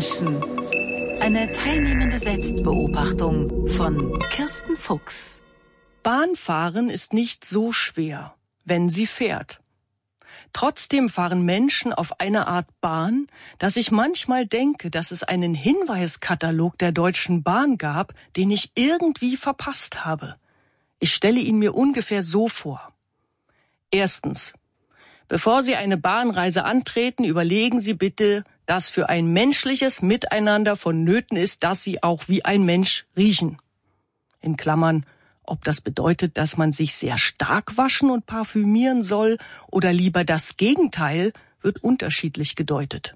Menschen. Eine teilnehmende Selbstbeobachtung von Kirsten Fuchs. Bahnfahren ist nicht so schwer, wenn sie fährt. Trotzdem fahren Menschen auf eine Art Bahn, dass ich manchmal denke, dass es einen Hinweiskatalog der Deutschen Bahn gab, den ich irgendwie verpasst habe. Ich stelle ihn mir ungefähr so vor. Erstens. Bevor Sie eine Bahnreise antreten, überlegen Sie bitte, dass für ein menschliches Miteinander vonnöten ist, dass Sie auch wie ein Mensch riechen. In Klammern, ob das bedeutet, dass man sich sehr stark waschen und parfümieren soll oder lieber das Gegenteil, wird unterschiedlich gedeutet.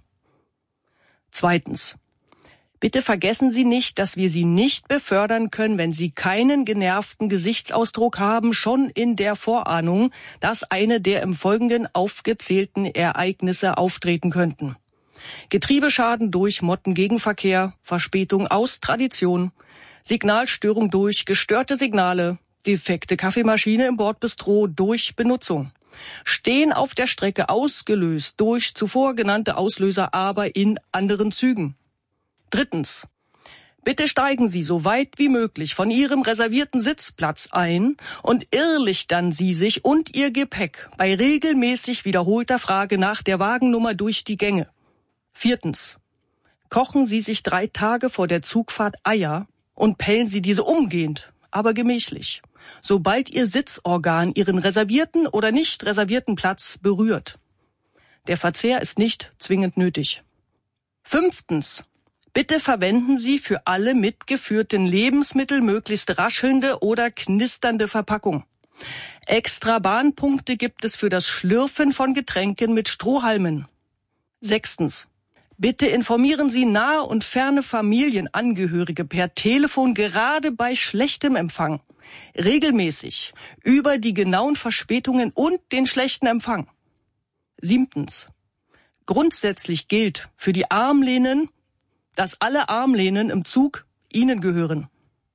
Zweitens. Bitte vergessen Sie nicht, dass wir Sie nicht befördern können, wenn Sie keinen genervten Gesichtsausdruck haben, schon in der Vorahnung, dass eine der im Folgenden aufgezählten Ereignisse auftreten könnten. Getriebeschaden durch Mottengegenverkehr, Verspätung aus Tradition, Signalstörung durch gestörte Signale, defekte Kaffeemaschine im Bordbistro durch Benutzung. Stehen auf der Strecke ausgelöst durch zuvor genannte Auslöser, aber in anderen Zügen. Drittens. Bitte steigen Sie so weit wie möglich von Ihrem reservierten Sitzplatz ein und irrlichtern Sie sich und Ihr Gepäck bei regelmäßig wiederholter Frage nach der Wagennummer durch die Gänge. Viertens. Kochen Sie sich 3 Tage vor der Zugfahrt Eier und pellen Sie diese umgehend, aber gemächlich, sobald Ihr Sitzorgan Ihren reservierten oder nicht reservierten Platz berührt. Der Verzehr ist nicht zwingend nötig. Fünftens. Bitte verwenden Sie für alle mitgeführten Lebensmittel möglichst raschelnde oder knisternde Verpackung. Extra Bahnpunkte gibt es für das Schlürfen von Getränken mit Strohhalmen. Sechstens. Bitte informieren Sie nahe und ferne Familienangehörige per Telefon gerade bei schlechtem Empfang regelmäßig über die genauen Verspätungen und den schlechten Empfang. Siebtens. Grundsätzlich gilt für die Armlehnen, dass alle Armlehnen im Zug Ihnen gehören.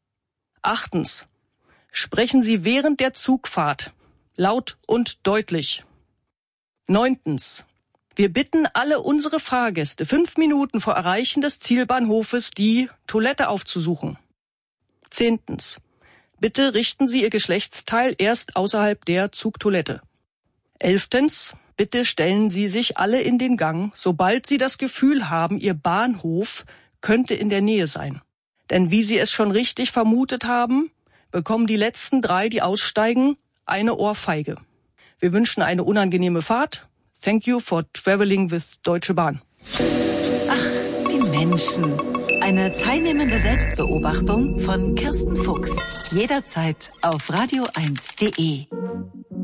Achtens. Sprechen Sie während der Zugfahrt laut und deutlich. Neuntens. Wir bitten alle unsere Fahrgäste 5 Minuten vor Erreichen des Zielbahnhofes die Toilette aufzusuchen. 10. Bitte richten Sie Ihr Geschlechtsteil erst außerhalb der Zugtoilette. 11. Bitte stellen Sie sich alle in den Gang, sobald Sie das Gefühl haben, Ihr Bahnhof könnte in der Nähe sein. Denn wie Sie es schon richtig vermutet haben, bekommen die letzten 3, die aussteigen, eine Ohrfeige. Wir wünschen eine unangenehme Fahrt. Thank you for traveling with Deutsche Bahn. Ach, die Menschen. Eine teilnehmende Selbstbeobachtung von Kirsten Fuchs. Jederzeit auf radio1.de.